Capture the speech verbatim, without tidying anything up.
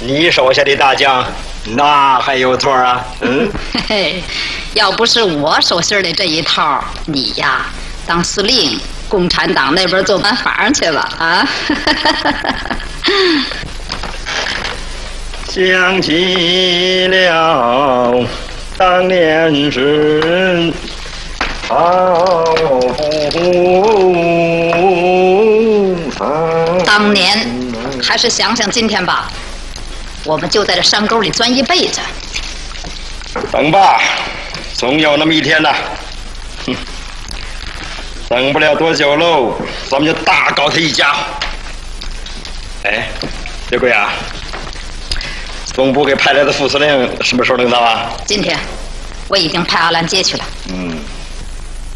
你手下的大将，那还有错啊？嗯， 嘿嘿，要不是我手心的这一套，你呀当司令，共产党那边做满房去了啊！ 想起了当年是好不当年，还是想想今天吧。我们就在这山沟里钻一辈子。 等吧，总有那么一天呐。哼，等不了多久喽，咱们就大搞他一家。哎，刘贵啊，总部给派来的副司令什么时候能到啊？ 今天，我已经派阿兰接去了。 嗯，